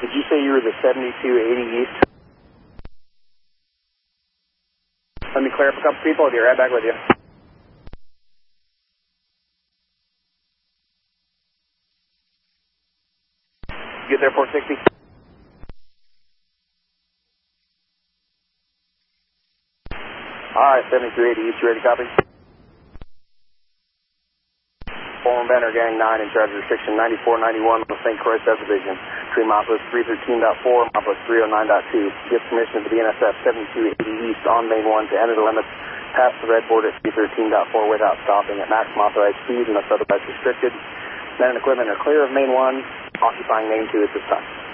Did you say you were the 7280 East? Let me clear up a couple people. I'll be right back with you. Get there, 460. Alright, 7380 East, you ready to copy? Former Banner Gang 9 in charge of restriction 9491 on the St. Croix subdivision between Milepost 313.4 and Milepost 309.2. Gives permission to the NSF 7280 East on Main 1 to enter the limits past the red board at 313.4 without stopping at maximum authorized speed unless otherwise restricted. Men and equipment are clear of Main 1, occupying Main 2 at this time.